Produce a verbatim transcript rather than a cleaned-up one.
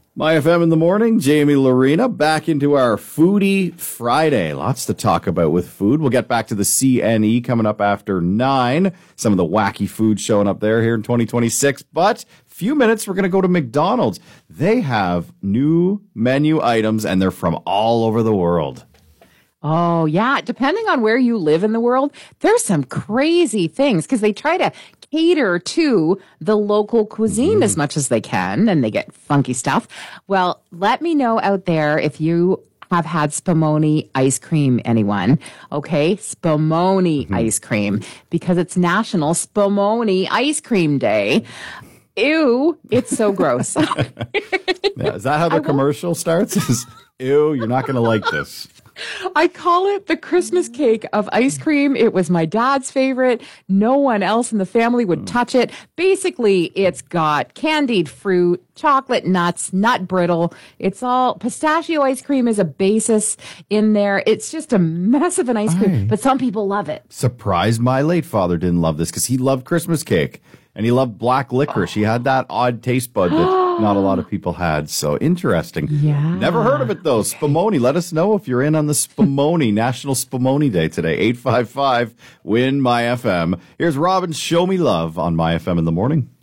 My F M in the morning, Jamie Lorena, back into our Foodie Friday. Lots to talk about with food. We'll get back to the C N E coming up after nine. Some of the wacky food showing up there here in twenty twenty-six. But few minutes, we're going to go to McDonald's. They have new menu items, and they're from all over the world. Oh, yeah. Depending on where you live in the world, there's some crazy things because they try to cater to the local cuisine mm. as much as they can, and they get funky stuff. Well, let me know out there if you have had Spumoni ice cream, anyone. Okay, Spumoni mm-hmm. ice cream, because it's National Spumoni Ice Cream Day. Ew, it's so gross. Yeah, is that how the I commercial won't... starts? Is, ew, you're not going to like this. I call it the Christmas cake of ice cream. It was my dad's favorite. No one else in the family would touch it. Basically, it's got candied fruit, chocolate nuts, nut brittle. It's all pistachio ice cream is a basis in there. It's just a mess of an ice cream, but some people love it. Surprised my late father didn't love this because he loved Christmas cake. And he loved black licorice. He had that odd taste bud that not a lot of people had. So interesting. Yeah. Never heard of it, though. Spumoni. Let us know if you're in on the Spumoni, National Spumoni Day today. eight five five, W I N, My F M. Here's Robin's Show Me Love on My F M in the morning.